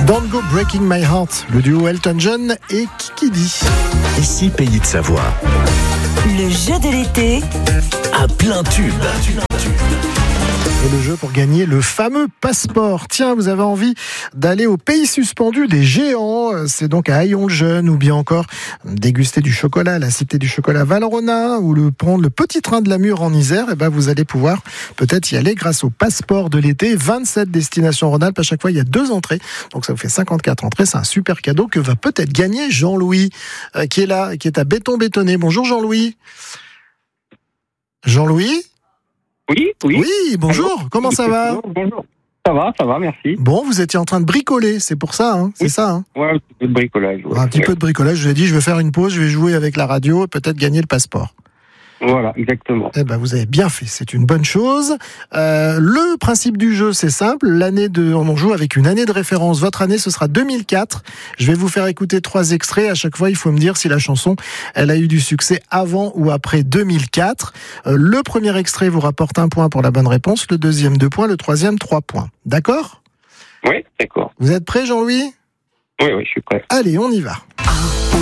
Don't Go Breaking My Heart, le duo Elton John et Kikidi. Ici Pays de Savoie. Le jeu de l'été À plein tube. Et le jeu pour gagner le fameux passeport. Tiens, vous avez envie d'aller au pays suspendu des géants. C'est donc à Haillon-le-Jeune, ou bien encore déguster du chocolat à la Cité du chocolat Valrhona, ou prendre le petit train de la Mure en Isère. Et ben, vous allez pouvoir peut-être y aller grâce au passeport de l'été. 27 destinations Rhône-Alpes. À chaque fois, il y a 2 entrées. Donc ça vous fait 54 entrées. C'est un super cadeau que va peut-être gagner Jean-Louis, qui est là, qui est à Béton Bétonné. Bonjour Jean-Louis. Jean-Louis ? Oui. Oui, bonjour, Allô. comment ça va ? Bonjour. Ça va, merci. Bon, vous étiez en train de bricoler, c'est pour ça, hein ? C'est Oui. ça, hein ? Ouais, un petit peu de bricolage. Ouais. Un petit peu de bricolage, je vous ai dit, je vais faire une pause, je vais jouer avec la radio et peut-être gagner le passeport. Voilà, exactement. Eh ben, vous avez bien fait, c'est une bonne chose. Le principe du jeu, c'est simple. On joue avec une année de référence. Votre année, ce sera 2004. Je vais vous faire écouter 3 extraits. À chaque fois, il faut me dire si la chanson, elle a eu du succès avant ou après 2004. Le premier extrait vous rapporte 1 point pour la bonne réponse. Le deuxième, 2 points. Le troisième, 3 points. D'accord ? Oui, d'accord. Vous êtes prêt, Jean-Louis ? Oui, je suis prêt. Allez, on y va.